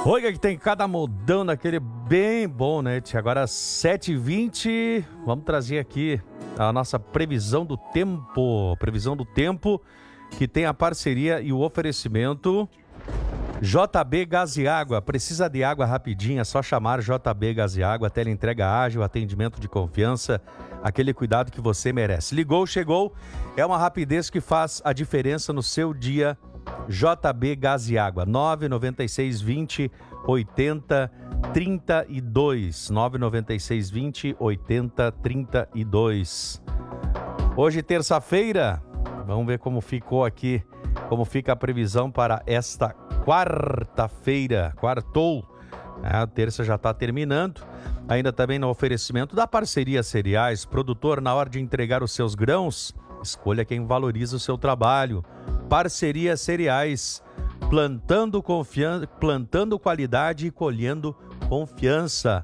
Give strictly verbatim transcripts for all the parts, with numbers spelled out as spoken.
Oi, que tem cada modão daquele bem bom, né, tia? Agora sete e vinte, vamos trazer aqui a nossa previsão do tempo. Previsão do tempo que tem a parceria e o oferecimento J B Gás e Água. Precisa de água rapidinho, é só chamar J B Gás e Água. Teleentrega ágil, atendimento de confiança, aquele cuidado que você merece. Ligou, chegou, é uma rapidez que faz a diferença no seu dia. J B Gás e Água, nove nove seis, vinte, oitenta, trinta e dois. nove nove seis, vinte, oitenta, trinta e dois. Hoje, terça-feira, vamos ver como ficou aqui, como fica a previsão para esta quarta-feira. Quartou, né? A terça já está terminando. Ainda também no oferecimento da parceria Cereais. Produtor, na hora de entregar os seus grãos, escolha quem valoriza o seu trabalho. Parceria Cereais, plantando confiança, plantando qualidade e colhendo confiança.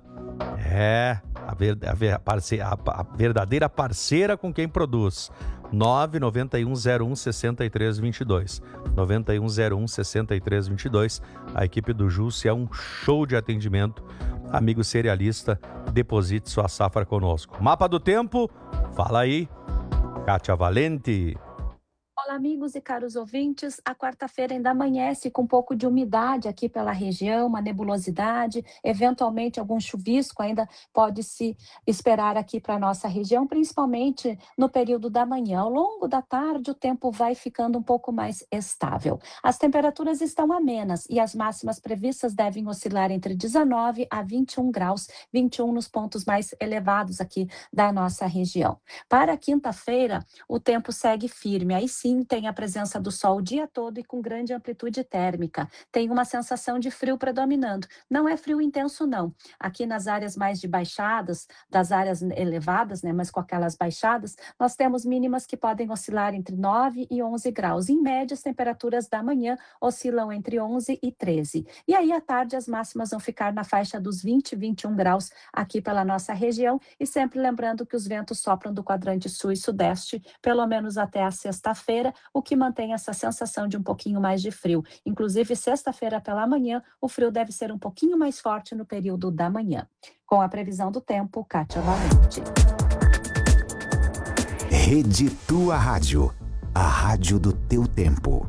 É, a, ver, a, ver, a, parce, a, a verdadeira parceira com quem produz. nove nove um zero um, seis três dois dois. nove um zero um, seis três dois dois. A equipe do Jusce é um show de atendimento. Amigo cerealista, deposite sua safra conosco. Mapa do tempo, fala aí, Kátia Valente. Olá, amigos e caros ouvintes. A quarta-feira ainda amanhece com um pouco de umidade aqui pela região, uma nebulosidade, eventualmente algum chuvisco ainda pode se esperar aqui para a nossa região, principalmente no período da manhã. Ao longo da tarde, o tempo vai ficando um pouco mais estável. As temperaturas estão amenas e as máximas previstas devem oscilar entre dezenove a vinte e um graus, vinte e um nos pontos mais elevados aqui da nossa região. Para a quinta-feira, o tempo segue firme, aí sim tem a presença do sol o dia todo e com grande amplitude térmica. Tem uma sensação de frio predominando. Não é frio intenso, não. Aqui nas áreas mais de baixadas, das áreas elevadas, né, mas com aquelas baixadas, nós temos mínimas que podem oscilar entre nove e onze graus. Em média, as temperaturas da manhã oscilam entre onze e treze. E aí, à tarde, as máximas vão ficar na faixa dos vinte, vinte e um graus aqui pela nossa região. E sempre lembrando que os ventos sopram do quadrante sul e sudeste, pelo menos até a sexta-feira, o que mantém essa sensação de um pouquinho mais de frio. Inclusive, sexta-feira pela manhã, o frio deve ser um pouquinho mais forte no período da manhã. Com a previsão do tempo, Kátia Valente. Rede Tua Rádio, a rádio do teu tempo.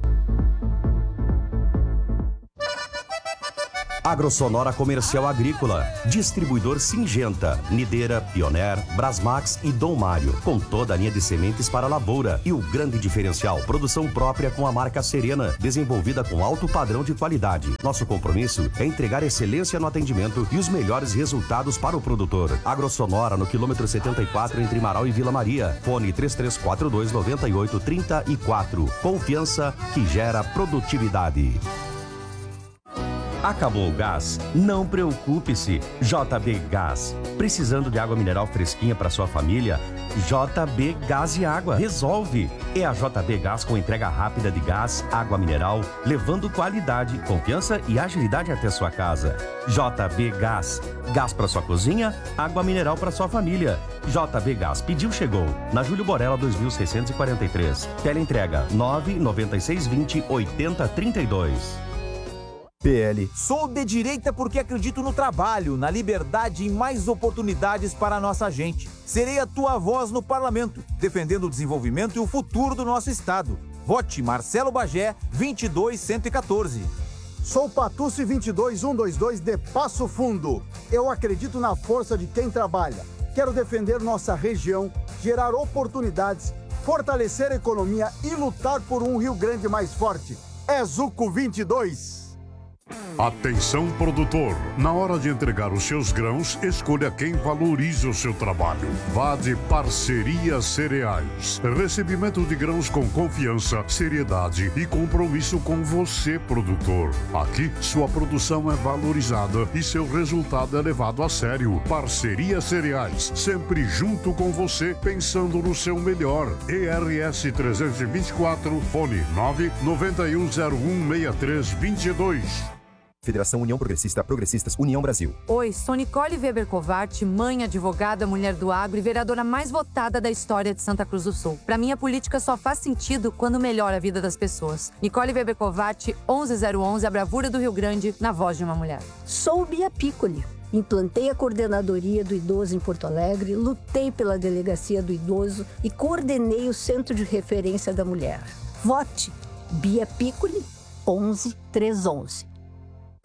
Agrosonora Comercial Agrícola, distribuidor Singenta, Nideira, Pioneer, Brasmax e Dom Mário, com toda a linha de sementes para a lavoura e o grande diferencial, produção própria com a marca Serena, desenvolvida com alto padrão de qualidade. Nosso compromisso é entregar excelência no atendimento e os melhores resultados para o produtor. Agrosonora no quilômetro setenta e quatro entre Marau e Vila Maria, fone três três quatro dois, nove oito três quatro. Confiança que gera produtividade. Acabou o gás? Não preocupe-se. J B Gás. Precisando de água mineral fresquinha para sua família? J B Gás e Água resolve. É a J B Gás com entrega rápida de gás, água mineral, levando qualidade, confiança e agilidade até sua casa. J B Gás. Gás para sua cozinha, água mineral para sua família. J B Gás. Pediu, chegou. Na Júlio Borella dois mil seiscentos e quarenta e três. Teleentrega nove nove seis, vinte, oitenta, trinta e dois. P L. Sou de direita porque acredito no trabalho, na liberdade e mais oportunidades para a nossa gente. Serei a tua voz no parlamento, defendendo o desenvolvimento e o futuro do nosso estado. Vote Marcelo Bagé, vinte e dois, cento e quatorze. Sou Patucci vinte e dois, cento e vinte e dois de Passo Fundo. Eu acredito na força de quem trabalha. Quero defender nossa região, gerar oportunidades, fortalecer a economia e lutar por um Rio Grande mais forte. É Zuco vinte e dois. Atenção, produtor! Na hora de entregar os seus grãos, escolha quem valoriza o seu trabalho. Vá de Parceria Cereais. Recebimento de grãos com confiança, seriedade e compromisso com você, produtor. Aqui, sua produção é valorizada e seu resultado é levado a sério. Parceria Cereais, sempre junto com você, pensando no seu melhor. E R S trezentos e vinte e quatro, fone nove nove um zero um, seis três dois dois. Federação União Progressista, Progressistas, União Brasil. Oi, sou Nicole Weber Covatti, mãe, advogada, mulher do agro e vereadora mais votada da história de Santa Cruz do Sul. Para mim, a política só faz sentido quando melhora a vida das pessoas. Nicole Weber Covatti, onze zero onze, a bravura do Rio Grande, na voz de uma mulher. Sou Bia Piccoli. Implantei a coordenadoria do idoso em Porto Alegre, lutei pela delegacia do idoso e coordenei o Centro de Referência da Mulher. Vote Bia Piccoli, onze três onze.